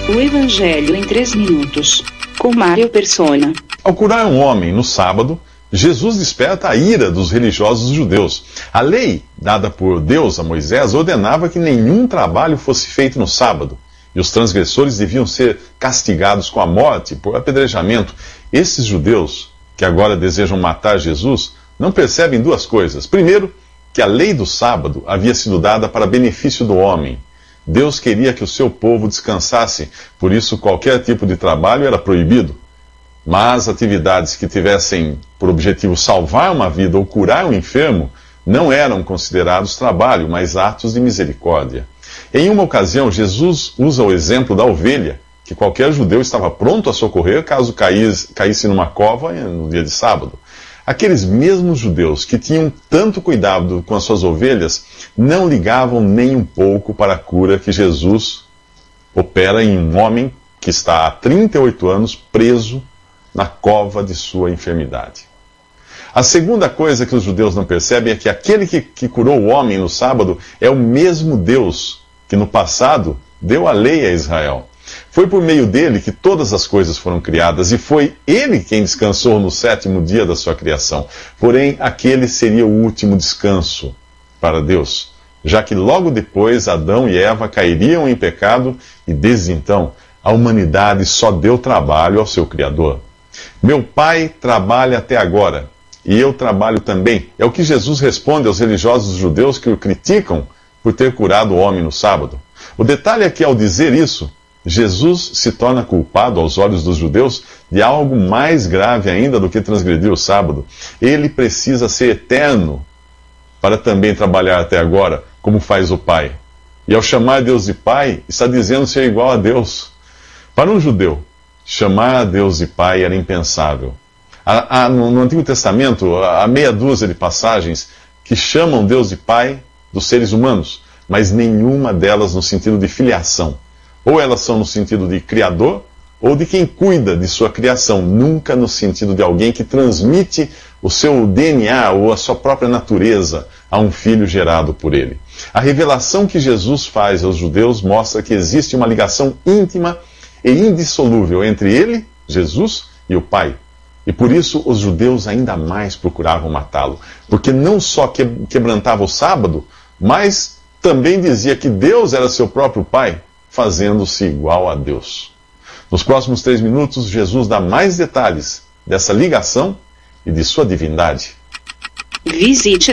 O Evangelho em 3 minutos, com Mário Persona. Ao curar um homem no sábado, Jesus desperta a ira dos religiosos judeus. A lei dada por Deus a Moisés ordenava que nenhum trabalho fosse feito no sábado, e os transgressores deviam ser castigados com a morte por apedrejamento. Esses judeus, que agora desejam matar Jesus, não percebem duas coisas. Primeiro, que a lei do sábado havia sido dada para benefício do homem. Deus queria que o seu povo descansasse, por isso qualquer tipo de trabalho era proibido. Mas atividades que tivessem por objetivo salvar uma vida ou curar um enfermo não eram considerados trabalho, mas atos de misericórdia. Em uma ocasião, Jesus usa o exemplo da ovelha, que qualquer judeu estava pronto a socorrer caso caísse numa cova no dia de sábado. Aqueles mesmos judeus que tinham tanto cuidado com as suas ovelhas não ligavam nem um pouco para a cura que Jesus opera em um homem que está há 38 anos preso na cova de sua enfermidade. A segunda coisa que os judeus não percebem é que aquele que curou o homem no sábado é o mesmo Deus que no passado deu a lei a Israel. Foi por meio dele que todas as coisas foram criadas, e foi ele quem descansou no 7º dia da sua criação. Porém, aquele seria o último descanso para Deus, já que logo depois Adão e Eva cairiam em pecado, e desde então a humanidade só deu trabalho ao seu Criador. Meu Pai trabalha até agora, e eu trabalho também. É o que Jesus responde aos religiosos judeus que o criticam por ter curado o homem no sábado. O detalhe é que, ao dizer isso, Jesus se torna culpado aos olhos dos judeus de algo mais grave ainda do que transgredir o sábado. Ele precisa ser eterno para também trabalhar até agora, como faz o Pai. E ao chamar Deus de Pai, está dizendo ser igual a Deus. Para um judeu, chamar a Deus de Pai era impensável. No Antigo Testamento, há meia dúzia de passagens que chamam Deus de Pai dos seres humanos, mas nenhuma delas no sentido de filiação. Ou elas são no sentido de criador, ou de quem cuida de sua criação, nunca no sentido de alguém que transmite o seu DNA ou a sua própria natureza a um filho gerado por ele. A revelação que Jesus faz aos judeus mostra que existe uma ligação íntima e indissolúvel entre ele, Jesus, e o Pai. E por isso os judeus ainda mais procuravam matá-lo, porque não só quebrantava o sábado, mas também dizia que Deus era seu próprio Pai, fazendo-se igual a Deus. Nos próximos 3 minutos, Jesus dá mais detalhes dessa ligação e de sua divindade. Visite